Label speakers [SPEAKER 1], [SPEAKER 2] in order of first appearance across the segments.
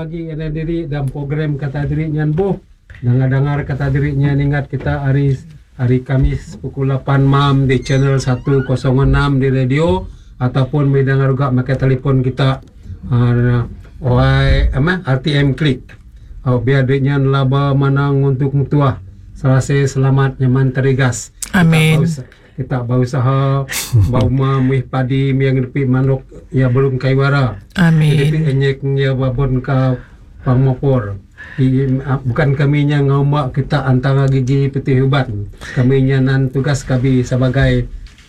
[SPEAKER 1] lagi ada diri dalam program kata diri nyan boh. Dengar kata diri nyan ingat kita hari Kamis pukul 8 malam di channel 106 di radio ataupun mendengar juga pakai telefon kita RTM Klik. Biar dia laba manang untuk mutua. Selesai selamat nyaman terigas.
[SPEAKER 2] Amin.
[SPEAKER 1] Kita berusaha bau mamih padi yang depi manuk ya belum kaiwara.
[SPEAKER 2] Amin.
[SPEAKER 1] Depi enyek ya babon ka pangmopor. Bukan kami yang ngomak kita antara gigi peti hebat. Kami nan tugas kami sebagai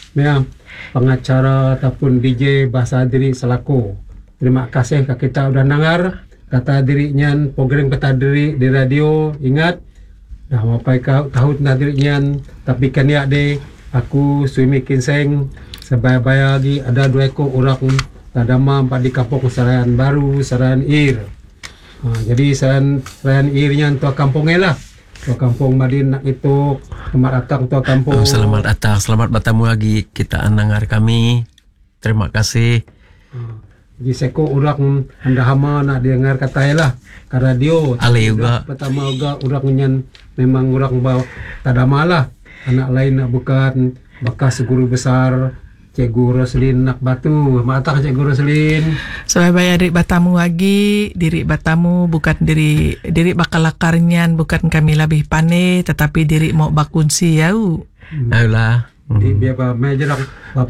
[SPEAKER 1] pengacara ataupun DJ bahasa diri selaku. Terima kasih ke kita udah dengar kata dirinya program kata diri di radio. Ingat dah mapai tahun kata dirinya tapi kan ya de aku Suimi Kinseng sebaya-baya lagi ada 2 ekor orang tadamam pada kampung Sarayan Baru, Sarayan Ir. Jadi Sarayan Ir-nya tua kampungnya lah. Tua kampung Madin nak itu selamat datang tua kampung.
[SPEAKER 3] Selamat datang, selamat bertemu lagi kita anangar kami. Terima kasih.
[SPEAKER 1] Jadi seko orang anda hama nak dengar kata lah ke radio.
[SPEAKER 3] Ale juga.
[SPEAKER 1] Pertama juga orang nyan memang orang bawa tadama lah. Anak lain nak bukan bekas guru besar Cikgu Roslin nak batu. Matak Cikgu Roslin.
[SPEAKER 2] Sebaya diri batamu lagi, diri batamu bukan diri bakal lakarnyan, bukan kami lebih pane, tetapi diri mau bakunsi yau.
[SPEAKER 3] Ayolah.
[SPEAKER 1] Di biar mejerang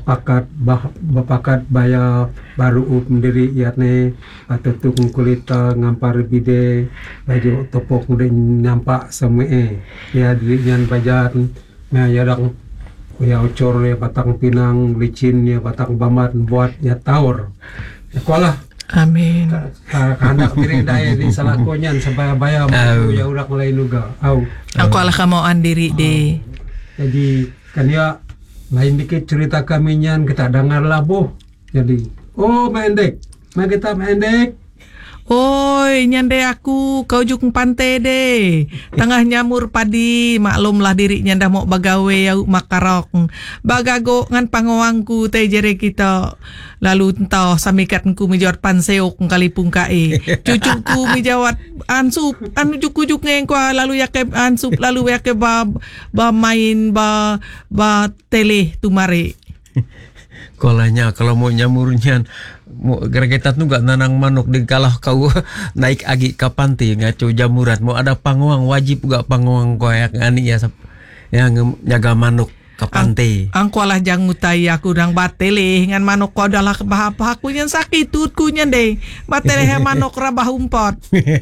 [SPEAKER 1] bapakat baya baru mendiri iatne atau tukung kulita ngampar bide baju topok udah nampak semua ya diri nyan bajan mejerang ya ucor ya batang pinang licin ya batang bamat buat ya tawar sekolah.
[SPEAKER 2] Amin.
[SPEAKER 1] Anak diri daya di salakonyan sampai bayar ya urak lain juga.
[SPEAKER 2] Aku alah kamuan diri de.
[SPEAKER 1] Jadi kan ya lain dikit cerita kami nyan kita dengar lah boh. Jadi mendek kita mendek.
[SPEAKER 2] Oi, nyande aku kau juk pantai deh. Tengah nyamur padi, maklumlah diri nyanda mau bagawe yau makarok. Bagago ngan pangawangku teh jere kita. Lalu entah samikatku mijawat panseok kalipung kae. Cucuku mijawat ansup, juk ngengkwa lalu yake ansup lalu yake ba main ba tele tumare.
[SPEAKER 3] Kolanya kalau mau nyamurnya mau gergetat nu gak nanang manuk di kalah kau naik agi ke pantai ngaco jamuran mau ada pangwang wajib gak pangwang koyak ngani ya yang jaga manuk ke pantai.
[SPEAKER 2] Angko lah jang mutai aku dang batele ngan manuk ko adalah bahapa aku yang sakit tutku nya deh batele he manuk rabah umpot.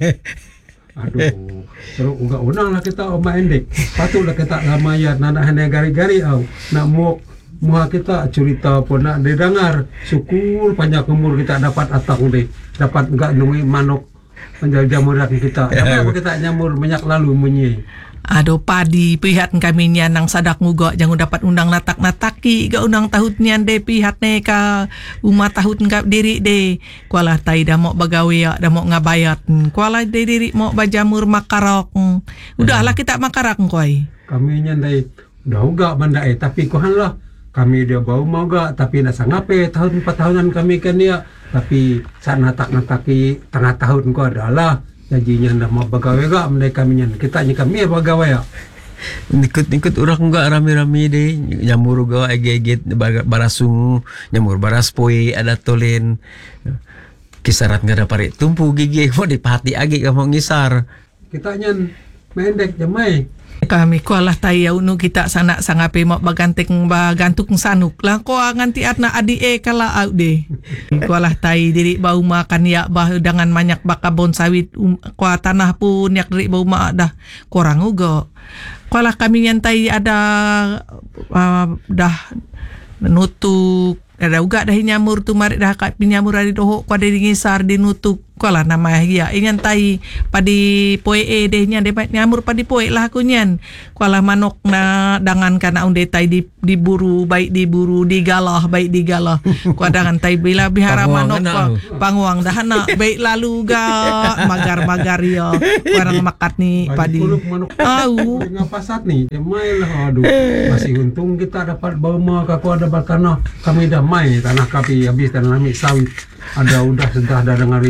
[SPEAKER 1] Aduh, terus enggak unang lah kita oma endek. Patutlah kita lamayat nana hanya gari-gari nak mua kita cerita pun nak didengar. Syukur panjang umur kita dapat atang deh. Dapat enggak nunggu manuk penjamuran kita. Dapat kita nyamur banyak lalu menyi.
[SPEAKER 2] Aduh padi pihak kami nya nang sadak ngugo jangan dapat undang natak-nataki ga undang tahun de pihak ne ka umat tahun ka diri de kualah tai dah mau bagawe ya dah mau ngabayat kualah de diri mau bajamur makarok udahlah kita makarak koi
[SPEAKER 1] kami nya dai udah uga banda tapi kohan lah kami dia bau mau gak tapi nak sangape tahun 4 tahunan kami kan ya tapi saat natak-nataki tengah tahun ko adalah jadinya ndak mau bagawe gak mereka minyan kita nya kami bagawe ya
[SPEAKER 3] ikut orang enggak rame-rame deh nyamur ga ege barasung nyamur baras poe ada tolen kisarat enggak ada pare tumpu gigi mau dipati age mau ngisar
[SPEAKER 1] kita nyan mendek jamai
[SPEAKER 2] kami kualah tayau nu kita sana sangape mau baganting bagantuk sanuk lah ko nganti atna adi kala au de kualah tai diri bau makan ya bah dengan banyak bakabon sawit ko tanah pun yak diri bau ma dah kurang uga kualah kami nyantai ada dah nutuk ada uga dah nyamur tu mari dah kat nyamur ari doho ko dari ngisar dinutuk kualah nama ya ingan tai padi poe deh nya dapat nyamur padi poe lah aku nyan kualah manok na dangan kana unde tai diburu baik diburu digalah baik digalah ku dangan tai bila bihara manok panguang dahana baik lalu ga magar-magar ya orang makat ni padi
[SPEAKER 1] au ngapasat ni mai lah aduh masih untung kita dapat bawa ka ku ada bakana kami dah mai tanah kapi habis tanah mi sawit ada udah sudah ada dengar rimbai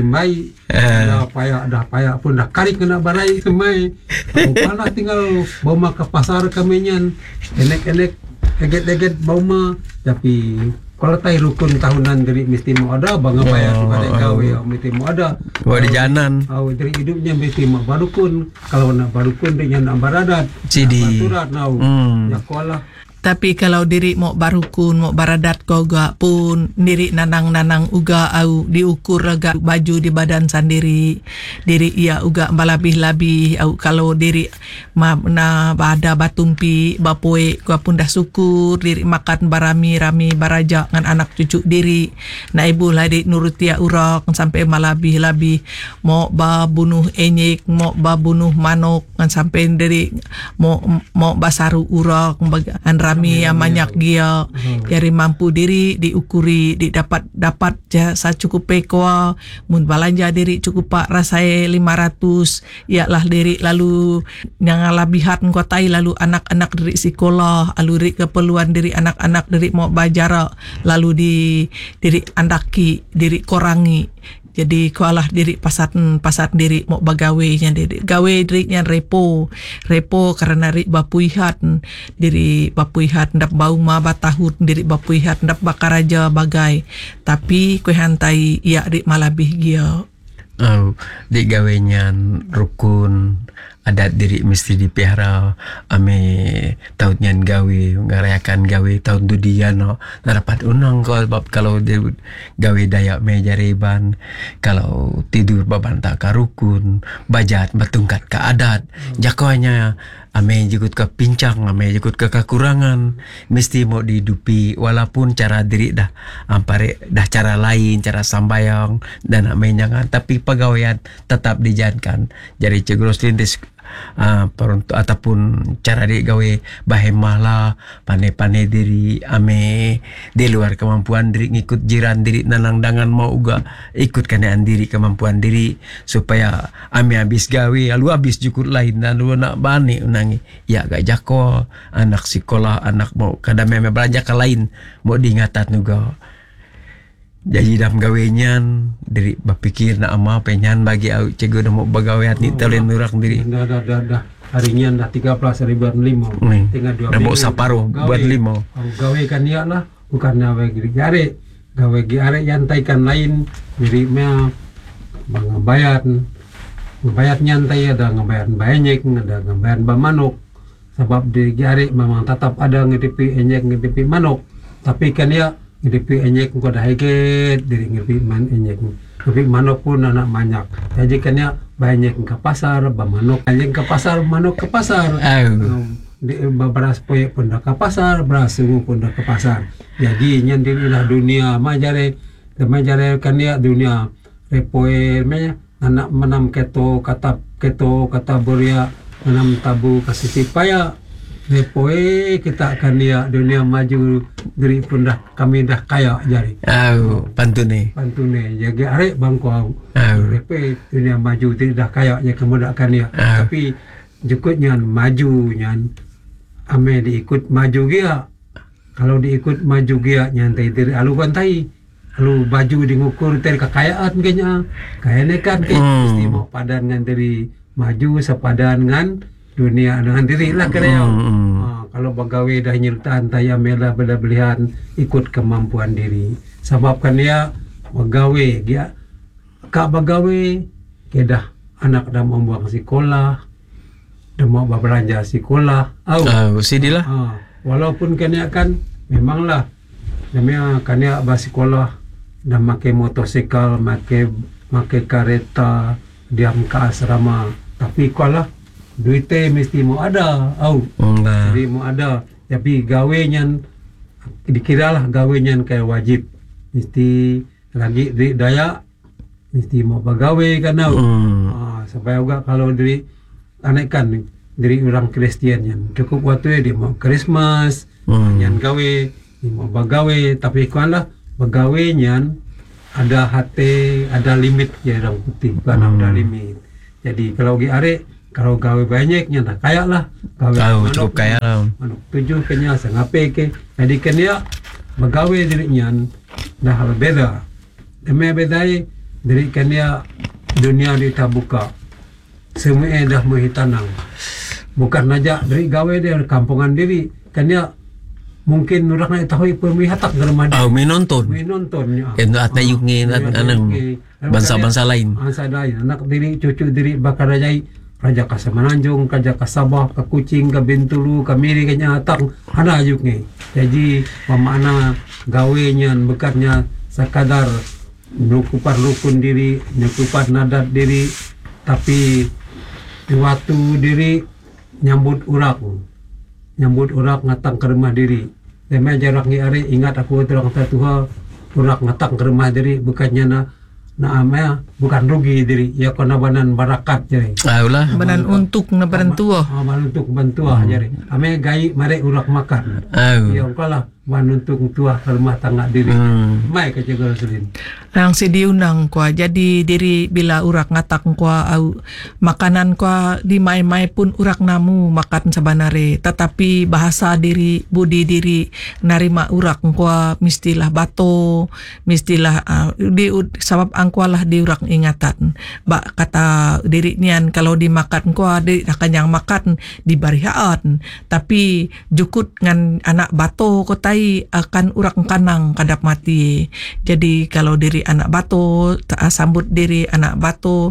[SPEAKER 1] diri dah payah pun dah karik kena barai semai. Kalau tinggal bawa ke pasar kami nyan enek eget bawa tapi kalau tai rukun tahunan diri mesti mau ada bangga bayar kepada gawe mesti mau ada
[SPEAKER 3] Buat di jalan.
[SPEAKER 1] dari hidupnya mesti mau barukun kalau nak barukun dengan ambaradat
[SPEAKER 3] Cidi.
[SPEAKER 1] baturat nau ya kolah.
[SPEAKER 2] Tapi kalau diri mau barukun, mau baradat ko ga pun diri nanang uga au diukur lega baju di badan sendiri. Diri ia uga balabih-labih au kalau diri na bada batumpi bapoe ko pun dah syukur diri makan barami-rami baraja ngan anak cucu diri. Na ibu lah di nurutia urak sampai malabih-labih mau bunuh enyek, mau bunuh manok ngan sampai diri mau basaru urak bagan rami yang banyak dia jadi mampu diri diukuri dapat sa cukup pekwa mun balanja diri cukup pak rasai 500 ialah diri lalu yang labihat ngotai lalu anak-anak diri sekolah lalu diri keperluan diri anak-anak diri mau belajar lalu diri andaki diri korangi. Jadi kualah diri pasat diri mau bagawainya diri gawe dirinya repo karena diri bapuihat diri bapuihat ndap bau ma batahut diri bapuihat ndap bakaraja bagai tapi kue hantai ia diri malabih gia.
[SPEAKER 3] Di gawenya rukun adat diri mesti dipelihara ame tahunnya gawe ngarayakan gawe tahun tu dia no dapat unang kalau gawe dayak meja reban kalau tidur babanta ka rukun bajat batungkat ka adat jakoanya ame jikut ke pincang ame jikut ke kekurangan mesti mau dihidupi walaupun cara diri dah ampare dah cara lain cara sambayang dan ame jangan tapi pegawaian tetap dijalankan jadi cegros lintis peruntuk ataupun cara dia gawe bahemah lah pandai-pandai diri ame di luar kemampuan diri ngikut jiran diri nanang dangan mau uga ikut kenaan diri kemampuan diri supaya ame habis gawe lalu habis jukut lain dan lu nak bani unangi ya gak jako anak sekolah anak mau kadang ame belanja ke lain mau diingatan juga. Jadi dalam gawenyan diri berpikir nak ama penyan bagi au cego dah mau bagawean ni talen nurak diri.
[SPEAKER 1] Dah harinya dah 13.500 tinggal 2
[SPEAKER 3] dah mau saparo buat 5.
[SPEAKER 1] Gawe kan ya lah bukan gawe gare gawe gare yantaikan lain diri mea bayar nyantai ada ngabayar banyak ada ngabayar bamanok sebab di gare memang tetap ada ngidipi enyek ngidipi manok tapi kan ya ngidipi enyek ko dah heget diri ngidipi man enyek ngidipi manok pun anak banyak jadi kan ya banyak ke pasar bamanok enyek ke pasar manok ke pasar di beras poyek pun dah ke pasar beras sungu pun dah ke pasar jadi nyandirilah dunia majare kan ya dunia repoe menya anak menam keto kata boria menam tabu kasih sipaya repoe kita akan dia dunia maju diri pun dah kami dah kaya jari pantune jaga arek bangku repoe dunia maju diri dah kaya ya kemudakan dia tapi jukutnya maju nyan ame diikut maju dia kalau diikut maju dia nyantai diri alu kantai alu baju diukur dari kekayaan kayaknya kan mesti mau padan dengan diri maju sepadan dengan dunia dengan diri lah kena kalau bagawe dah nyertaan taya mela bela-belian ikut kemampuan diri sebabkan dia bagawe dia kak bagawe kedah anak dah membuang sekolah dah mau berbelanja sekolah
[SPEAKER 3] sidilah
[SPEAKER 1] walaupun kena kan memanglah namanya kena sekolah dah make motosikal make kereta diam ke asrama tapi kalau duitnya mesti mau ada jadi mau ada tapi gawenyan dikiralah gawenyan kayak wajib mesti lagi di daya mesti mau bagawe kan supaya juga kalau diri aneh kan diri orang Kristian yang cukup waktu dia mau Christmas yang gawe dia mau bagawe tapi kalau bagawe nyan ada hati ada limit ya orang putih kan ada limit jadi kalau kalau gawe banyaknya dah kaya lah gawe
[SPEAKER 3] cukup kaya lah
[SPEAKER 1] 7 kenya sengape ke jadi kenya bagawe dirinya dah beda demi bedai diri kenya dunia kita buka. Semua dah menghitanang. Bukan aja dari gawe dia kampungan diri. Kan dia mungkin orang nak tahu pemihatak ke rumah dia.
[SPEAKER 3] Menonton.
[SPEAKER 1] Menontonnya.
[SPEAKER 3] Yang at nayungin bangsa-bangsa lain.
[SPEAKER 1] Bangsa lain. Anak diri, cucu diri bakal rajai. Raja ka Semenanjung, Raja ka Sabah, ka Kuching, ka Bintulu, ka Miri, ka Nyahatang, ada ajuk ni. Jadi, pemana gawenya, bekatnya sekadar nyukupan rukun diri, nyukupan nadat diri, tapi waktu diri nyambut urak ngatang ke rumah diri. Demi jarak ni hari ingat aku terang Tuhan urak ngatang ke rumah diri, bekatnya amaya bukan rugi diri ya kena banan barakat jadi
[SPEAKER 3] Ayolah
[SPEAKER 2] banan untuk na banan tua
[SPEAKER 1] banan untuk bantua jadi ame gai mare urak makan ya kalah banan untuk tua ke rumah tangga diri mai ke jaga selin
[SPEAKER 2] nang si diunang kwa jadi diri bila urak ngatak kwa au makanan kwa di mai-mai pun urak namu makan sabanare tetapi bahasa diri budi diri narima urak kwa mistilah bato mistilah di sabab angkualah di urak ingatan kata diri nian kalau dimakan kwa di kanyang makan di barihaan tapi jukut ngan anak bato kotai akan urak kanang kadap mati jadi kalau diri anak bato sambut diri anak bato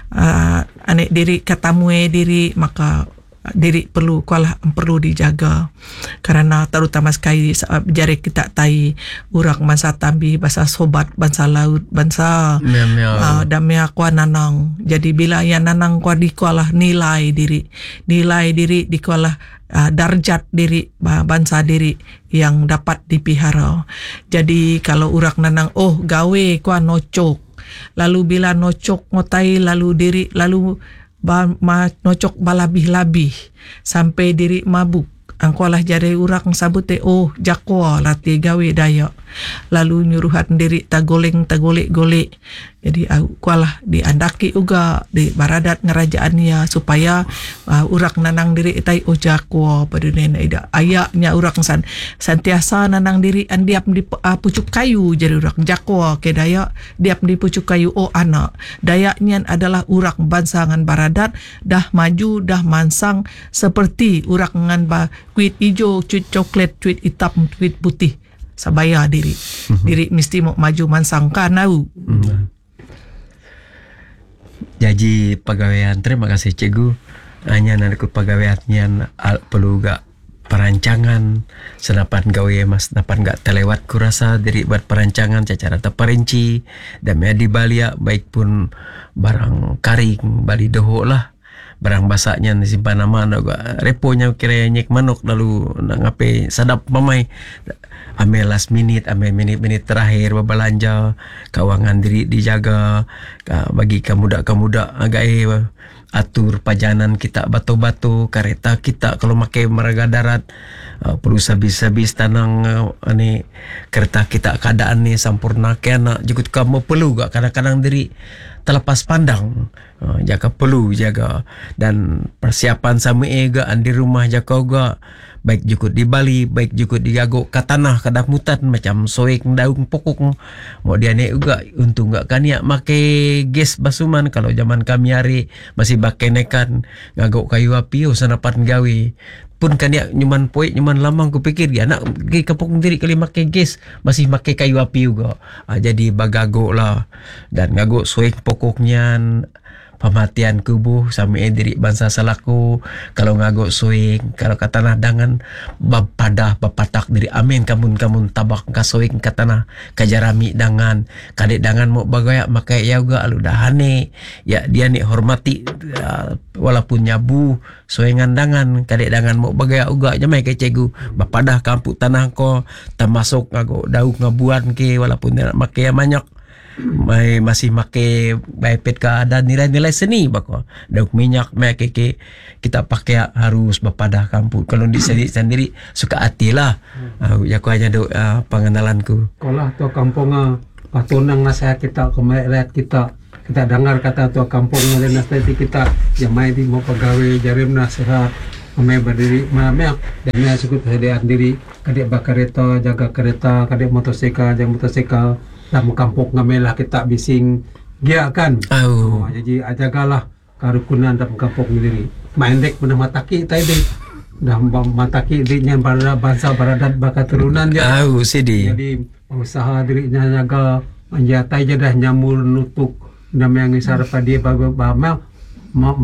[SPEAKER 2] anek diri katamue diri maka diri perlu dijaga karena terutama sekali jari kita tai urak bangsa tambi bangsa sobat bangsa laut bangsa damia kwa nanang jadi bila ya nanang kwa dikualah nilai diri dikualah darjat diri bangsa diri yang dapat dipihara jadi kalau urak nanang gawe kwa nocok lalu bila nocok ngotai lalu diri lalu nocok balabih-labih sampai diri mabuk angkolah jari urak sabute jakwa lati gawe dayak lalu nyuruhan diri tagolek jadi kualah diandaki uga di baradat ngerajaannya supaya urak nanang diri itai jakwa pada nena ayaknya urak santiasa nanang diri andiap di pucuk kayu jadi urak jakwa ke dayak diap di pucuk kayu anak dayaknya adalah urak bansangan baradat dah maju dah mansang seperti urak ngan kuit hijau, kuit coklat, kuit hitam, kuit putih. Sabaya diri. Diri mesti mau maju mansang kanau.
[SPEAKER 3] Jadi pegawaian terima kasih cikgu. Hanya nanti pegawaiannya perlu gak perancangan senapan gawe mas napan gak terlewat kurasa diri buat perancangan secara terperinci dan di balia baik pun barang karing bali doho lah barang basaknya simpan nama juga reponya kira nyek manok lalu ngape sadap mamai ame last minute ame minit terakhir berbelanja kawangan diri dijaga bagi kamuda agak atur pajanan kita batu-batu kereta kita kalau makai meraga darat perlu habis tanang ani kereta kita keadaan ni sampurna kena jukut kamu perlu gak kadang-kadang diri terlepas pandang jaga perlu jaga dan persiapan sama ega di rumah jaga juga baik jukut di Bali baik jukut di Gago ke tanah ke damutan macam soek daun pokok mau dia ni juga untung gak kan ya make gas basuman kalau zaman kami hari masih pakai nekan ngagok kayu api senapan gawe pun kan ya nyuman lamang ku pikir dia nak pergi kapok diri kali make gas masih make kayu api juga jadi bagagok lah dan ngagok soek pokoknya pematian kubuh sampai diri bangsa salaku kalau ngagok soek kalau kata tanah dangan bapatak diri amin kamun tabak ka soek ka tanah kajarami dangan kadek dangan mau bagaya makai ya juga alu dahane ya dia ni hormati walaupun nyabu soengan dangan kadek dangan mau bagaya uga jamai ke cegu bapadah kampung tanah ko termasuk ngagok dauk ngabuan ke walaupun makai banyak masih make baipet ka ada nilai-nilai seni bako dauk minyak make kita pakai harus bapadah kampung kalau di sendiri suka hati lah ya ku hanya pengenalanku
[SPEAKER 1] kolah tu kampung patunang nasihat kita ke rakyat kita dengar kata tu kampung dan nasihat kita yang mai di mau pegawai jarim nasihat ame berdiri mamek dan me sukut hadiah diri kadek jaga kereta kadek motosikal dalam kampung ngamelah kita bising giakan.
[SPEAKER 3] Au.
[SPEAKER 1] Jadi ajagalah karukunan dalam kampung diri. Mandek pernah mataki tadi. Dah mataki dirinya pada bangsa beradat keturunan dia.
[SPEAKER 3] Au sidi.
[SPEAKER 1] Jadi usaha dirinya jaga menjatai jadah nyamur nutuk nama yang isar pada dia bama